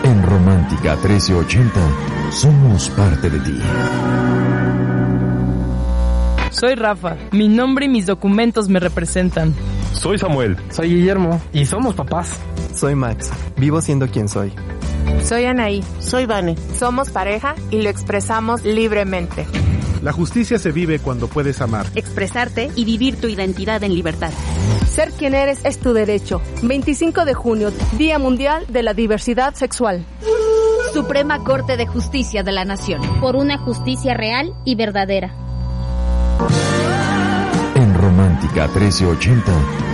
En Romántica 1380 somos parte de ti. Soy Rafa. Mi nombre y mis documentos me representan. Soy Samuel. Soy Guillermo. Y somos papás. Soy Max. Vivo siendo quien soy. Soy Anaí. Soy Vane. Somos pareja y lo expresamos libremente. La justicia se vive cuando puedes amar, expresarte y vivir tu identidad en libertad. Ser quien eres es tu derecho. 25 de junio, Día Mundial de la Diversidad Sexual. Suprema Corte de Justicia de la Nación. Por una justicia real y verdadera. En Romántica 1380